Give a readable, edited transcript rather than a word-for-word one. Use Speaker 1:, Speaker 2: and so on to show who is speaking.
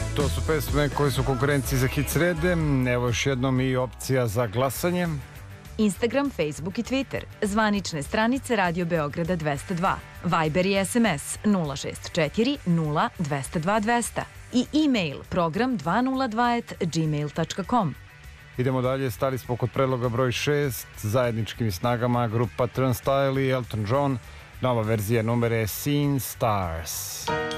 Speaker 1: To su pesme koje su u konkurenciji za hit srede. Evo još jednom i opcija za glasanje.
Speaker 2: Instagram, Facebook i Twitter. Zvanične stranice Radio Beograda 202. Viber i SMS 064 0 202 200. I e-mail program 202@gmail.com.
Speaker 1: Idemo dalje, stali smo kod predloga broj 6, zajedničkim snagama grupa Turnstile i Elton John. Nova verzija numere Seen Stars.